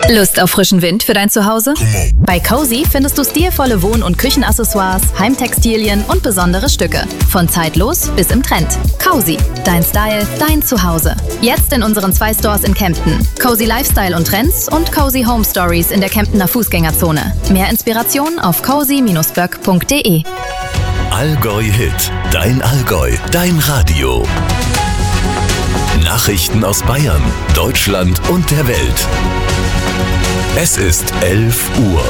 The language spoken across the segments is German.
Lust auf frischen Wind für dein Zuhause? Bei Cozy findest du stilvolle Wohn- und Küchenaccessoires, Heimtextilien und besondere Stücke. Von zeitlos bis im Trend. Cozy, dein Style, dein Zuhause. Jetzt in unseren 2 Stores in Kempten. Cozy Lifestyle und Trends und Cozy Home Stories in der Kemptener Fußgängerzone. Mehr Inspiration auf cozy-böck.de. Allgäu Hit, dein Allgäu, dein Radio. Nachrichten aus Bayern, Deutschland und der Welt. Es ist 11 Uhr.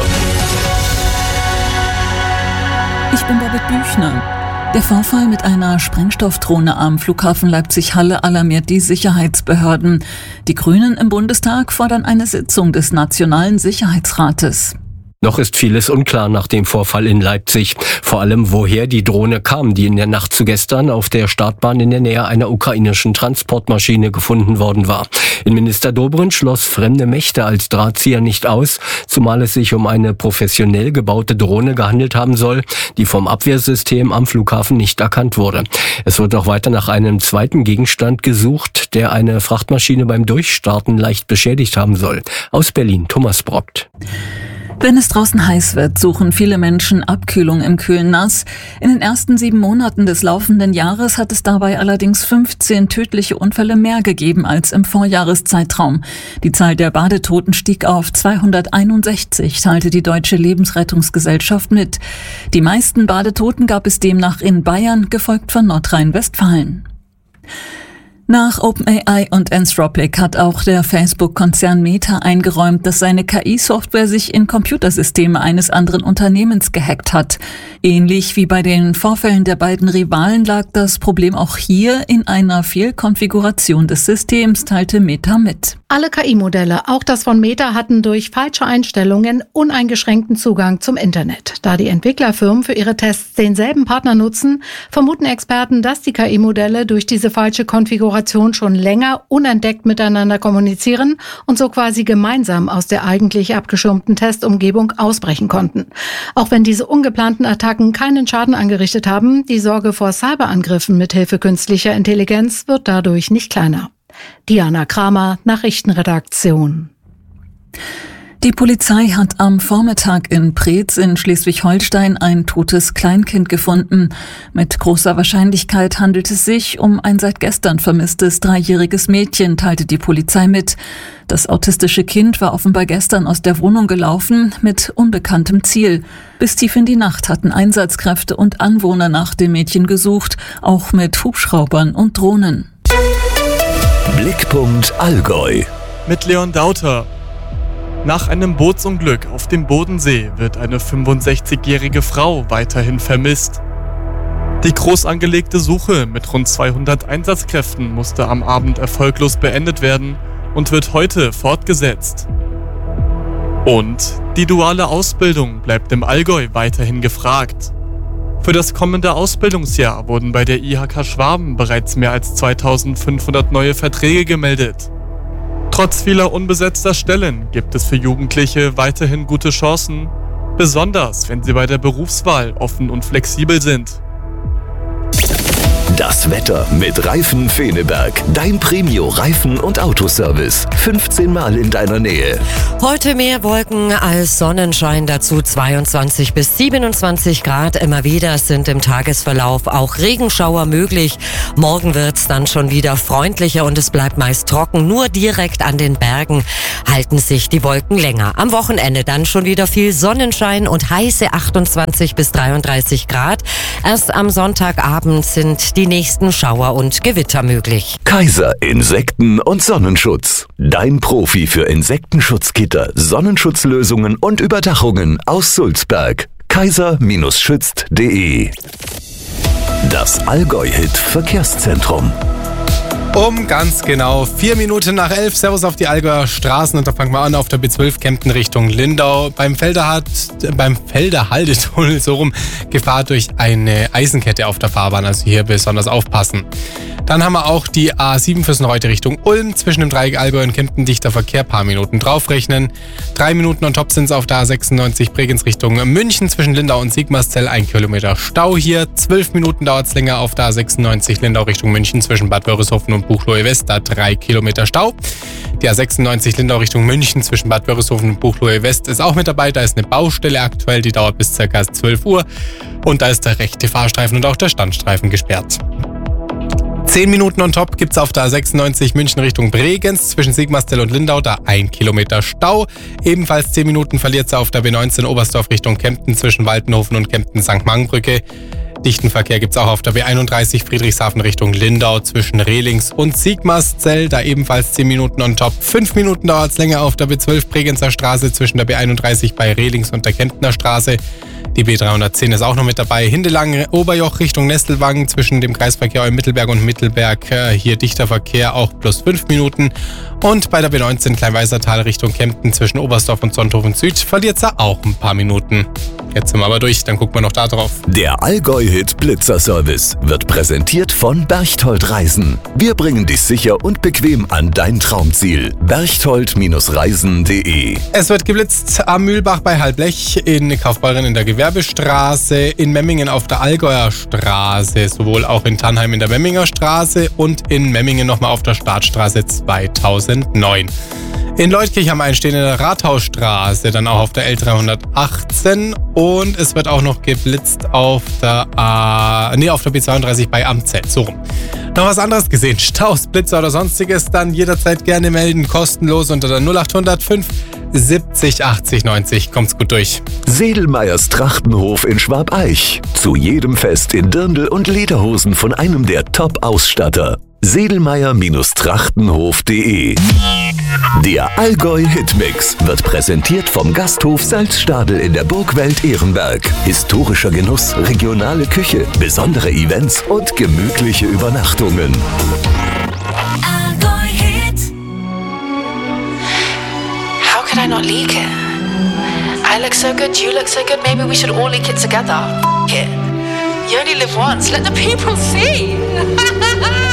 Ich bin Babette Büchner. Der Vorfall mit einer Sprengstoffdrohne am Flughafen Leipzig-Halle alarmiert die Sicherheitsbehörden. Die Grünen im Bundestag fordern eine Sitzung des Nationalen Sicherheitsrates. Noch ist vieles unklar nach dem Vorfall in Leipzig. Vor allem, woher die Drohne kam, die in der Nacht zu gestern auf der Startbahn in der Nähe einer ukrainischen Transportmaschine gefunden worden war. Innenminister Dobrindt schloss fremde Mächte als Drahtzieher nicht aus, zumal es sich um eine professionell gebaute Drohne gehandelt haben soll, die vom Abwehrsystem am Flughafen nicht erkannt wurde. Es wird auch weiter nach einem zweiten Gegenstand gesucht, der eine Frachtmaschine beim Durchstarten leicht beschädigt haben soll. Aus Berlin, Thomas Brockt. Wenn es draußen heiß wird, suchen viele Menschen Abkühlung im kühlen Nass. In den ersten 7 Monaten des laufenden Jahres hat es dabei allerdings 15 tödliche Unfälle mehr gegeben als im Vorjahreszeitraum. Die Zahl der Badetoten stieg auf 261, teilte die Deutsche Lebensrettungsgesellschaft mit. Die meisten Badetoten gab es demnach in Bayern, gefolgt von Nordrhein-Westfalen. Nach OpenAI und Anthropic hat auch der Facebook-Konzern Meta eingeräumt, dass seine KI-Software sich in Computersysteme eines anderen Unternehmens gehackt hat. Ähnlich wie bei den Vorfällen der beiden Rivalen lag das Problem auch hier in einer Fehlkonfiguration des Systems, teilte Meta mit. Alle KI-Modelle, auch das von Meta, hatten durch falsche Einstellungen uneingeschränkten Zugang zum Internet. Da die Entwicklerfirmen für ihre Tests denselben Partner nutzen, vermuten Experten, dass die KI-Modelle durch diese falsche Konfiguration schon länger unentdeckt miteinander kommunizieren und so quasi gemeinsam aus der eigentlich abgeschirmten Testumgebung ausbrechen konnten. Auch wenn diese ungeplanten Attacken keinen Schaden angerichtet haben, die Sorge vor Cyberangriffen mithilfe künstlicher Intelligenz wird dadurch nicht kleiner. Diana Kramer, Nachrichtenredaktion. Die Polizei hat am Vormittag in Preetz in Schleswig-Holstein ein totes Kleinkind gefunden. Mit großer Wahrscheinlichkeit handelt es sich um ein seit gestern vermisstes 3-jähriges Mädchen, teilte die Polizei mit. Das autistische Kind war offenbar gestern aus der Wohnung gelaufen mit unbekanntem Ziel. Bis tief in die Nacht hatten Einsatzkräfte und Anwohner nach dem Mädchen gesucht, auch mit Hubschraubern und Drohnen. Blickpunkt Allgäu. Mit Leon Dauter. Nach einem Bootsunglück auf dem Bodensee wird eine 65-jährige Frau weiterhin vermisst. Die groß angelegte Suche mit rund 200 Einsatzkräften musste am Abend erfolglos beendet werden und wird heute fortgesetzt. Und die duale Ausbildung bleibt im Allgäu weiterhin gefragt. Für das kommende Ausbildungsjahr wurden bei der IHK Schwaben bereits mehr als 2500 neue Verträge gemeldet. Trotz vieler unbesetzter Stellen gibt es für Jugendliche weiterhin gute Chancen, besonders wenn sie bei der Berufswahl offen und flexibel sind. Das Wetter mit Reifen Feneberg. Dein Premio-Reifen- und Autoservice. 15 Mal in deiner Nähe. Heute mehr Wolken als Sonnenschein, dazu 22 bis 27 Grad. Immer wieder sind im Tagesverlauf auch Regenschauer möglich. Morgen wird's dann schon wieder freundlicher und es bleibt meist trocken. Nur direkt an den Bergen halten sich die Wolken länger. Am Wochenende dann schon wieder viel Sonnenschein und heiße 28 bis 33 Grad. Erst am Sonntagabend sind die nächsten Schauer und Gewitter möglich. Kaiser Insekten- und Sonnenschutz. Dein Profi für Insektenschutzgitter, Sonnenschutzlösungen und Überdachungen aus Sulzberg. kaiser-schützt.de. Das Allgäu-Hit Verkehrszentrum. Um ganz genau 4 Minuten nach 11. Servus auf die Allgäuer Straßen und da fangen wir an auf der B12 Kempten Richtung Lindau. Beim Felderhaldetunnel so rum Gefahr durch eine Eisenkette auf der Fahrbahn, also hier besonders aufpassen. Dann haben wir auch die A7 Füssen-Reutte Richtung Ulm. Zwischen dem Dreieck Allgäu und Kempten dichter Verkehr, paar Minuten draufrechnen. 3 Minuten on top sind es auf der A96 Bregenz Richtung München. Zwischen Lindau und Sigmarszell 1 Kilometer Stau hier. 12 Minuten dauert es länger auf der A96 Lindau Richtung München. Zwischen Bad Wörishofen und Buchloe West, da 3 Kilometer Stau. Die A96 Lindau Richtung München zwischen Bad Wörishofen und Buchloe West ist auch mit dabei. Da ist eine Baustelle aktuell, die dauert bis ca. 12 Uhr. Und da ist der rechte Fahrstreifen und auch der Standstreifen gesperrt. 10 Minuten on top gibt es auf der A96 München Richtung Bregenz zwischen Sigmarszell und Lindau, da 1 Kilometer Stau. Ebenfalls 10 Minuten verliert es auf der B19 Oberstdorf Richtung Kempten zwischen Waldenhofen und Kempten-St. Mangenbrücke. Dichten Verkehr gibt es auch auf der B31 Friedrichshafen Richtung Lindau zwischen Rehlings und Sigmarszell, da ebenfalls 10 Minuten on top. 5 Minuten dauert es länger auf der B12 Bregenzer Straße zwischen der B31 bei Rehlings und der Kemptner Straße. Die B310 ist auch noch mit dabei. Hindelang Oberjoch Richtung Nestelwangen zwischen dem Kreisverkehr in Mittelberg und Mittelberg. Hier dichter Verkehr, auch plus 5 Minuten. Und bei der B19 Kleinweißertal Richtung Kempten zwischen Oberstdorf und Sonthofen Süd verliert es auch ein paar Minuten. Jetzt sind wir aber durch, dann gucken wir noch da drauf. Der Allgäu-Hit Blitzer-Service wird präsentiert von Berchtold Reisen. Wir bringen dich sicher und bequem an dein Traumziel. Berchtold-reisen.de. Es wird geblitzt am Mühlbach bei Halblech, in Kaufbeuren in der Gewerbestraße, in Memmingen auf der Allgäuer Straße, sowohl auch in Tannheim in der Memminger Straße und in Memmingen nochmal auf der Startstraße 2009. In Leutkirch am Einstehen in der Rathausstraße, dann auch auf der L318 und es wird auch noch geblitzt auf der B32 bei Amzell, so rum. Noch was anderes gesehen, Staus, Blitzer oder sonstiges, dann jederzeit gerne melden, kostenlos unter der 0800 5 70 80 90. Kommt's gut durch. Sedelmeyers Trachtenhof in Schwabeich. Zu jedem Fest in Dirndl und Lederhosen von einem der Top-Ausstatter. Sedelmeyer-trachtenhof.de. Der Allgäu-Hitmix wird präsentiert vom Gasthof Salzstadel in der Burgwelt Ehrenberg. Historischer Genuss, regionale Küche, besondere Events und gemütliche Übernachtungen. Allgäu-Hit. How could I not leak it? I look so good, you look so good, maybe we should all leak it together. F*** it. You only live once, let the people see.